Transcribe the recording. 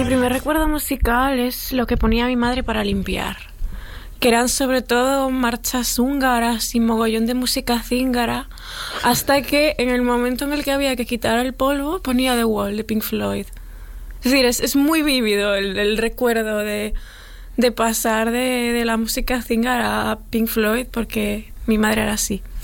Mi primer recuerdo musical es lo que ponía mi madre para limpiar, que eran sobre todo marchas húngaras y mogollón de música cíngara, hasta que en el momento en el que había que quitar el polvo ponía The Wall de Pink Floyd. Es decir, es muy vívido el recuerdo de pasar de la música cíngara a Pink Floyd, porque mi madre era así.